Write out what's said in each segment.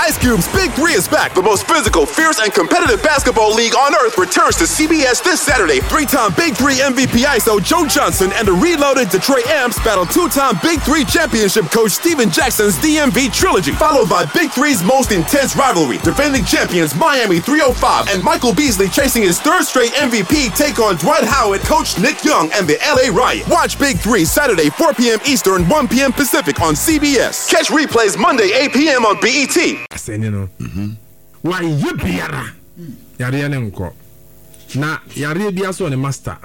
Ice Cube's Big 3 is back. The most physical, fierce, and competitive basketball league on earth returns to CBS this Saturday. 3-time Big 3 MVP ISO Joe Johnson and the reloaded Detroit Amps battle 2-time Big 3 championship coach Steven Jackson's DMV trilogy, followed by Big 3's most intense rivalry. Defending champions Miami 305 and Michael Beasley chasing his third straight MVP take on Dwight Howard, coach Nick Young, and the LA Riot. Watch Big 3 Saturday 4 p.m. Eastern, 1 p.m. Pacific on CBS. Catch replays Monday 8 p.m. on BET. Why you biara? Yare ne nko. Na yare bia so ne master.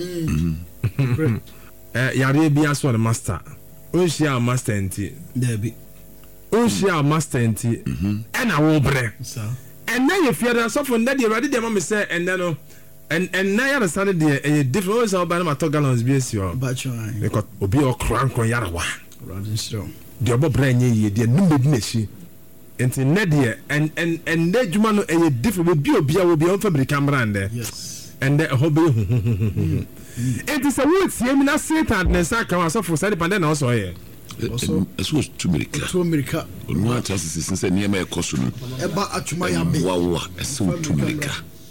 Yare bia so ne master. Onhia master enti. Debi. Onhia master enti. Na wo bre. And na ye fiada so for na de ready dem me say and no and na ya understand the different ways how ba na to gallons bi esi o. Because obi o kran kon yare wa. Running strong. The obo bre nye ye de numbe di na shi. Enti nedia and the juma no a different be obia will be on fabric camera and yes and the hobby it is a word see me na Satan na saka wa so for side pandem also here also was to America no chances since near my costume eba atuma ya be wow so to America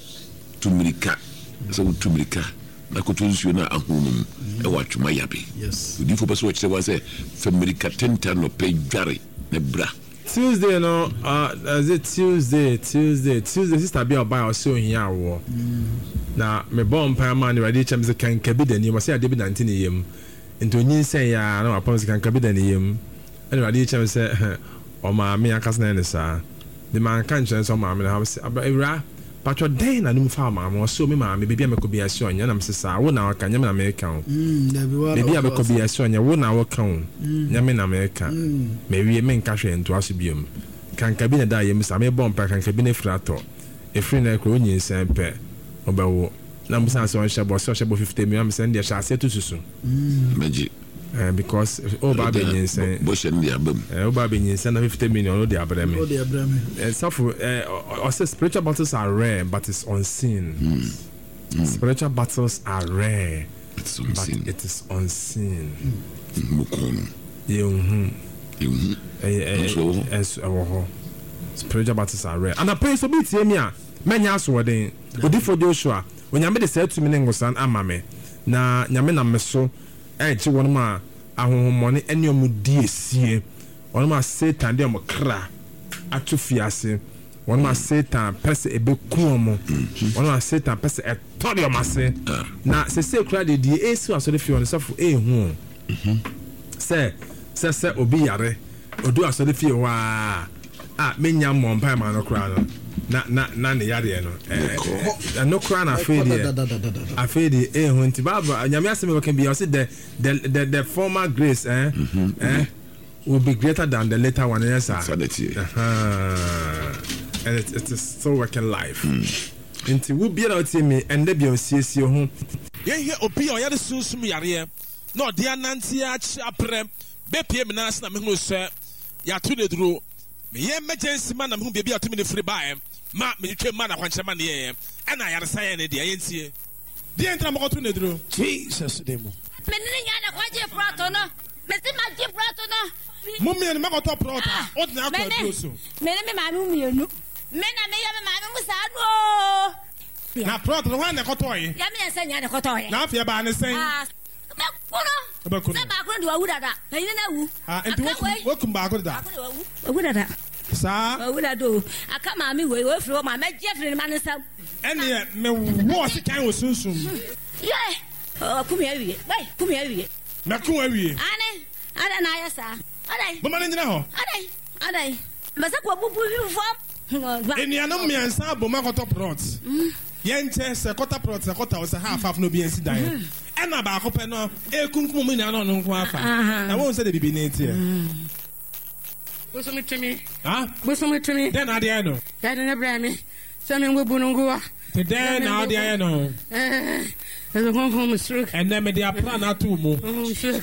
so to America na kotonsu na ahunum e wa atuma ya be yes udi for person say was for America 10 no pay dware na bra Tuesday no is it Tuesday sister be oba so here wo na me bomb pa man ready chem se kan kabi da ni mo say David 19 yem into nyin say ya na apon se kan kabi da ni yem and ready chem se o ma me akasna ne sa the man kan chen so ma me na say abra patro den na num fa ma mo so me ma me bibia me ko bia so nya na me se sa wo na ka nya me na me kan bibia be ko bia so nya wo na wo kan nya me na me kan me wie me nka hwe nto aso biom kan ka bi na da yem sa me bom pa kan ka bi na frato e free na ko nyin sempe obawo na musa so shebo 50 million me send dia sha se to susu meji because oba be nyin sen bo she ndi abam oba be nyin sen na 50 million no dey abrame so for spiritual battles are rare but it's unseen. Spiritual battles are rare but it is unseen. Spiritual battles are rare and I pray so be tie me a menya so den odi for Joshua when nyame de say to me ngosan amame na nyame na meso echi won ma ahohomone ene omudi esie won ma Satan de omkra atufiase won ma Satan pese ebeku omo won ma Satan pese etodi omase na se kra de die esu aso de fi on sofo ehu se obi yare odu aso de fi wa menya mompa ma no kra no na ne yare no no kra na afedi ehu nti baba nyame aseme we can be say the former grace will be greater than the later one. Yes, sir. And it is still working life. Until we be out me and they be on CSO home. Yeah, Opi or Yada Susum Yaria. No, dear Nancy Chaprem, Bepi Minas, and who sir, Yatune drew. Me emergency man who be a 2 minute free by ma me came man when shaman and I had a sign in the ANC. The entire to drew. Jesus, demo. Menina, what you brought on her? Mr. Magic brought on her. Mummy and Magoto brought what now can do so? Men, Mammy, men, I may have a man who said, now, brought the one that got toy. Yammy and Sanya Cotoy. Now, if you're by the same. Welcome back with that. What are that? Sir, what I do? I come on me way from my Jeffrey man. And yet, me was the kind of soon. Yeah. Oh, come here. Wait, come here. Now, come here. Annie, I don't know, sir. But man, you know, I Masako will form. And you know me and Sabo Magoto Prots. Yenches, a quarter prots, a quarter was a half no BNC diet. And about Hopeno, a kunkumin, I don't know why. I won't say the baby nature. Listen to me. Huh? Listen to me. Then I know. That in a brammy. Something will bunungua. Today, now I know. There's a home home stroke. And then they are plan out 2 more. Sure.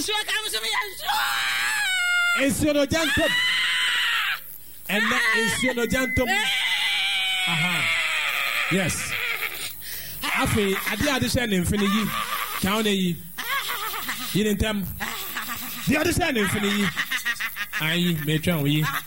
It's your gentle. And that is your gentle. Aha. Yes. Afi, adi addition infinity. County. You didn't tell me. The addition infinity. I may try we.